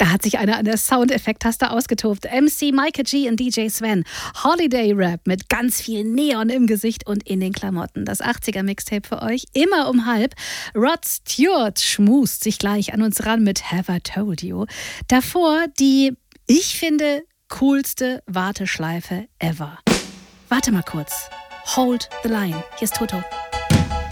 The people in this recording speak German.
Da hat sich einer an der Soundeffekt-Taste ausgetobt. MC Micah G und DJ Sven. Holiday Rap mit ganz viel Neon im Gesicht und in den Klamotten. Das 80er-Mixtape für euch, immer um halb. Rod Stewart schmust sich gleich an uns ran mit Have I Told You. Davor die, ich finde, coolste Warteschleife ever. Warte mal kurz. Hold the line. Hier ist Toto.